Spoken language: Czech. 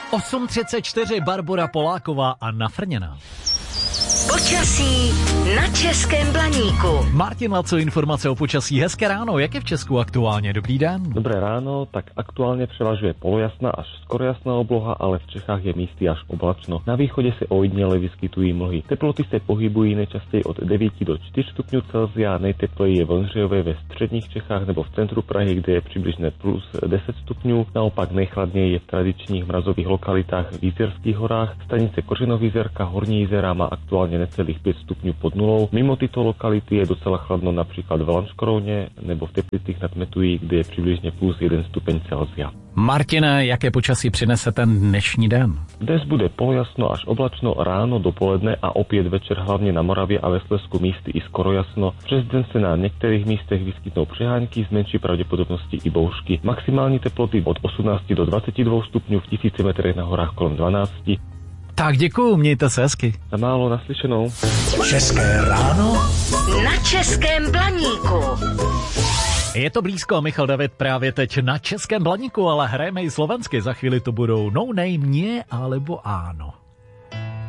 8:34 Barbora Poláková a Nafrněná. Počasí na Českém Blaníku. Martin Laco, informace o počasí. Hezké ráno, jak je v Česku aktuálně? Dobrý den. Dobré ráno, tak aktuálně převažuje polojasná až skoro jasná obloha, ale v Čechách je místy až oblačno. Na východě se ojedněle vyskytují mlhy. Teploty se pohybují nejčastěji od 9 do 4 stupňů Celsia, nejtepleji je v Ondřejově ve středních Čechách nebo v centru Prahy, kde je přibližně plus 10 stupňů. Naopak nejchladněji je v tradičních mrazových lokalitách v Jizerských horách. Stanice Kořenovýzerka, Horní Jizera má aktuálně necelých 5 stupňů pod nulou. Mimo tyto lokality je docela chladno například v Lanškrouně nebo v Teplicích nad Metují, kde je přibližně plus 1 stupeň Celsia. Martine, jaké počasí přinese ten dnešní den? Dnes bude polojasno až oblačno ráno, dopoledne a opět večer hlavně na Moravě a ve Slezsku místy i skoro jasno. Přes den se na některých místech vyskytnou přehánky s menší pravděpodobností i bouřky. Maximální teploty od 18 do 22 stupňů, v 1000 metrech na horách kolem 12. Tak děkuju, mějte se hezky. Na málo, naslyšenou. České ráno na Českém Blaníku. Je to blízko, Michal David právě teď na Českém Blaníku, ale hrajeme i slovensky, za chvíli to budou No Name, Nie alebo Áno.